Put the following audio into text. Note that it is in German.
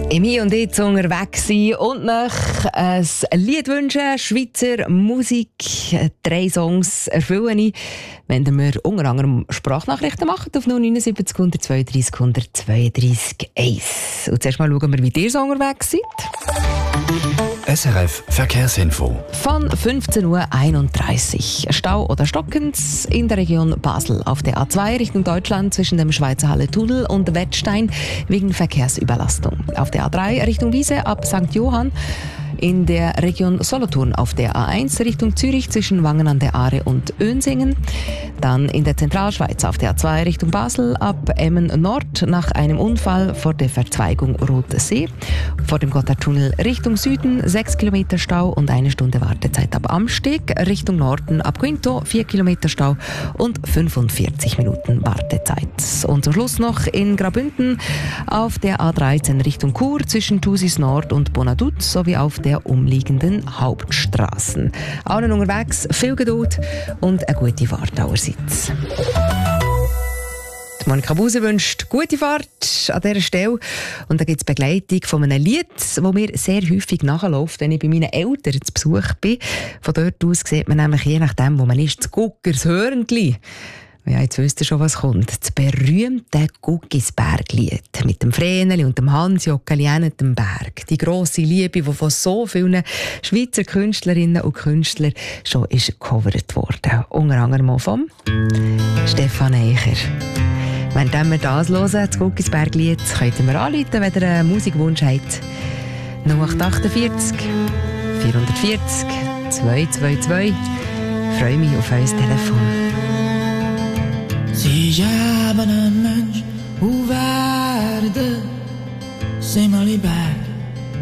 Emi und ich unterwegs sein und nach ein Lied wünschen, Schweizer Musik, 3 Songs erfüllen ich, wenn ihr mir unter anderem Sprachnachrichten macht auf 079 132 132 1. Und zuerst mal schauen wir, wie ihr so unterwegs seid. SRF Verkehrsinfo. Von 15.31 Uhr. Stau oder stockend in der Region Basel auf der A2 Richtung Deutschland zwischen dem Schweizer Halle-Tunnel und Wettstein wegen Verkehrsüberlastung. Auf der A3 Richtung Wiese ab St. Johann. In der Region Solothurn auf der A1 Richtung Zürich zwischen Wangen an der Aare und Önsingen. Dann in der Zentralschweiz auf der A2 Richtung Basel ab Emmen Nord nach einem Unfall vor der Verzweigung Rothsee. Vor dem Gotthardtunnel Richtung Süden 6 Kilometer Stau und 1 Stunde Wartezeit ab Amsteg. Richtung Norden ab Quinto 4 Kilometer Stau und 45 Minuten Wartezeit. Und zum Schluss noch in Graubünden auf der A13 Richtung Chur zwischen Thusis Nord und Bonaduz sowie auf der umliegenden Hauptstraßen. Allen unterwegs viel Geduld und eine gute Fahrt allerseits. Monika Buse wünscht gute Fahrt an dieser Stelle. Und da gibt es Begleitung von einem Lied, das mir sehr häufig nachläuft, wenn ich bei meinen Eltern zu Besuch bin. Von dort aus sieht man nämlich, je nachdem, wo man ist, das Guckers Hörnli. Ja, jetzt wisst ihr schon, was kommt. Das berühmte Guckisberglied mit dem Vreneli und dem Hans-Jockeli und dem Berg. Die grosse Liebe, die von so vielen Schweizer Künstlerinnen und Künstlern schon ist gecovert worden. Unter anderem auch vom Stefan Eicher. Wenn wir das hören, das Guckisberglied, könnt ihr mir anrufen, wenn ihr einen Musikwunsch habt. 0848 440 222. Ich freue mich auf euer Telefon. Sie haben een mens, hoe waarde, ze maar niet bij.